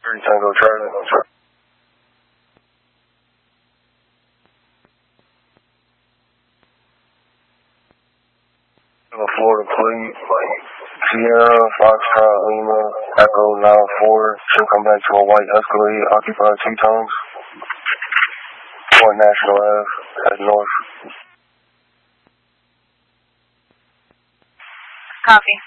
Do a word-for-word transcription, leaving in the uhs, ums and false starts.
three Tango Charlie. Florida plate. Sierra, Foxtrot, Lima, Echo nine four. Should come back to a white Escalade, occupied two times. One National Ave, head north. Copy.